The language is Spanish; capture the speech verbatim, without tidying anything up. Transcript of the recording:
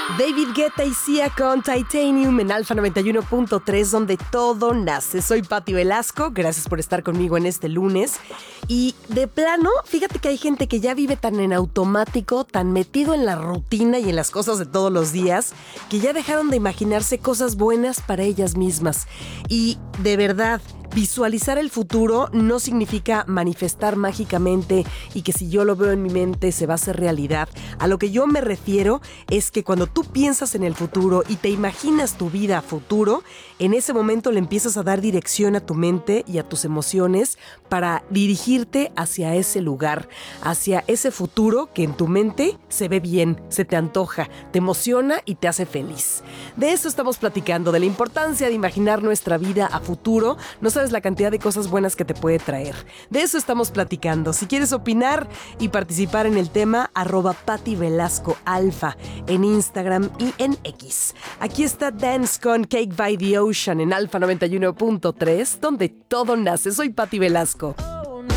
David Guetta y Sia con Titanium en Alfa noventa y uno punto tres, donde todo nace. Soy Pati Velasco, gracias por estar conmigo en este lunes. Y de plano, fíjate que hay gente que ya vive tan en automático, tan metido en la rutina y en las cosas de todos los días, que ya dejaron de imaginarse cosas buenas para ellas mismas. Y de verdad, visualizar el futuro no significa manifestar mágicamente y que si yo lo veo en mi mente se va a hacer realidad. A lo que yo me refiero es que cuando tú piensas en el futuro y te imaginas tu vida a futuro, en ese momento le empiezas a dar dirección a tu mente y a tus emociones para dirigirte hacia ese lugar, hacia ese futuro que en tu mente se ve bien, se te antoja, te emociona y te hace feliz. De eso estamos platicando, de la importancia de imaginar nuestra vida a futuro. No sabes la cantidad de cosas buenas que te puede traer. De eso estamos platicando. Si quieres opinar y participar en el tema, arroba Pati Velasco Alfa en Instagram y en X. Aquí está Dance con Cake by the Ocean en Alfa noventa y uno punto tres, donde todo nace. Soy Pati Velasco.